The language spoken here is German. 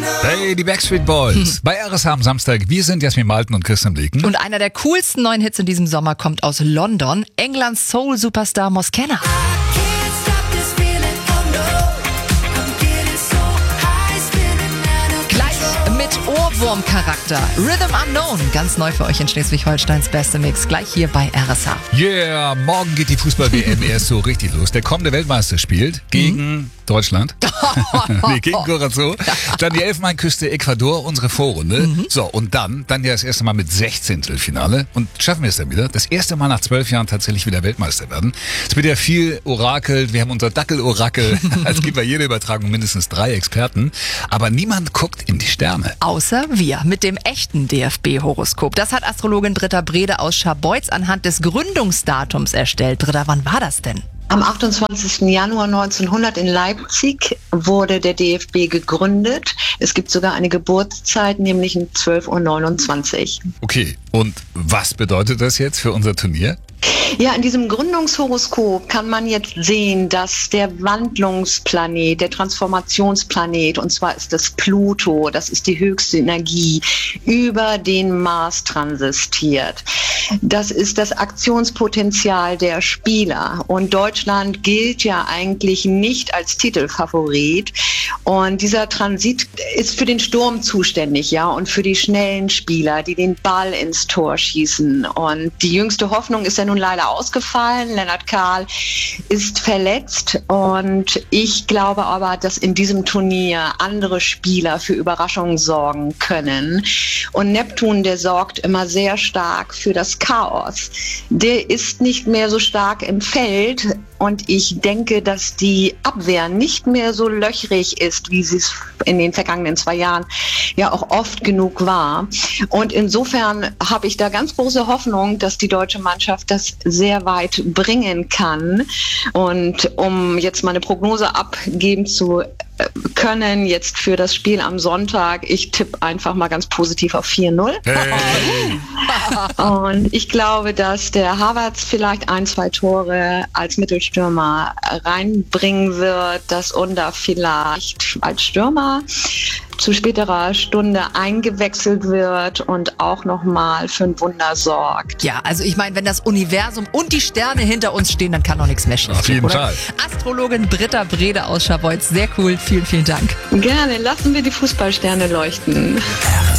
Hey, die Backstreet Boys. Bei RSH am Samstag. Wir sind Jasmin Malten und Christian Blieken. Und einer der coolsten neuen Hits in diesem Sommer kommt aus London. Englands Soul-Superstar Moskenna. Gleich mit Ohrwurm-Charakter. Rhythm Unknown. Ganz neu für euch in Schleswig-Holsteins beste Mix. Gleich hier bei RSH. Yeah, morgen geht die Fußball-WM erst so richtig los. Der kommende Weltmeister spielt gegen Deutschland. Nee, gegen Curacao. Dann die Elfenbeinküste Ecuador, unsere Vorrunde. So, und dann ja das erste Mal mit 16. Finale. Und schaffen wir es dann wieder? Das erste Mal nach 12 Jahren tatsächlich wieder Weltmeister werden. Es wird ja viel orakelt. Wir haben unser Dackel-Orakel. Es gibt bei jeder Übertragung mindestens 3 Experten. Aber niemand guckt in die Sterne. Außer wir mit dem echten DFB-Horoskop. Das hat Astrologin Britta Brede aus Scharbeutz anhand des Gründungsdatums erstellt. Britta, wann war das denn? Am 28. Januar 1900 in Leipzig wurde der DFB gegründet. Es gibt sogar eine Geburtszeit, nämlich um 12:29 Uhr. Okay, und was bedeutet das jetzt für unser Turnier? Ja, in diesem Gründungshoroskop kann man jetzt sehen, dass der Wandlungsplanet, der Transformationsplanet, und zwar ist das Pluto, das ist die höchste Energie, über den Mars transitiert. Das ist das Aktionspotenzial der Spieler. Und Deutschland gilt ja eigentlich nicht als Titelfavorit. Und dieser Transit ist für den Sturm zuständig, ja, und für die schnellen Spieler, die den Ball ins Tor schießen. Und die jüngste Hoffnung ist ja nun leider ausgefallen. Lennart Kahl ist verletzt. Und ich glaube aber, dass in diesem Turnier andere Spieler für Überraschungen sorgen können. Und Neptun, der sorgt immer sehr stark für das Chaos. Der ist nicht mehr so stark im Feld. Und ich denke, dass die Abwehr nicht mehr so löchrig ist, wie sie es in den vergangenen 2 Jahren ja auch oft genug war. Und insofern habe ich da ganz große Hoffnung, dass die deutsche Mannschaft das sehr weit bringen kann. Und um jetzt mal eine Prognose abgeben zu können, jetzt für das Spiel am Sonntag, ich tippe einfach mal ganz positiv auf 4-0. Hey. Und ich glaube, dass der Havertz vielleicht 1-2 Tore als Mittelstürmer reinbringen wird, dass Under vielleicht als Stürmer zu späterer Stunde eingewechselt wird und auch nochmal für ein Wunder sorgt. Ja, also ich meine, wenn das Universum und die Sterne hinter uns stehen, dann kann doch nichts mehr schief gehen. Auf jeden Fall. Astrologin Britta Brede aus Scharbeutz, sehr cool, vielen, vielen Dank. Gerne, lassen wir die Fußballsterne leuchten.